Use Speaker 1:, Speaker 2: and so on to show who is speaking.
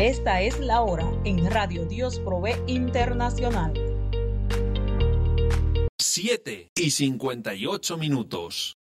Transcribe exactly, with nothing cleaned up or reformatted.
Speaker 1: Esta es la hora en Radio Dios Provee Internacional.
Speaker 2: siete y cincuenta y ocho minutos.